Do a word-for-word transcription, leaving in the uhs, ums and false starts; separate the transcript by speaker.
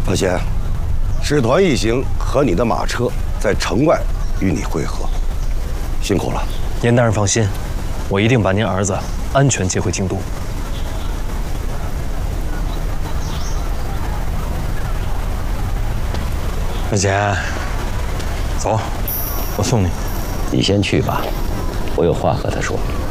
Speaker 1: 老贤，使团一行和你的马车在城外与你会合，辛苦了。
Speaker 2: 严大人放心，我一定把您儿子安全接回京都。
Speaker 3: 老贤，走，我送你。
Speaker 4: 你先去吧，我有话和他说。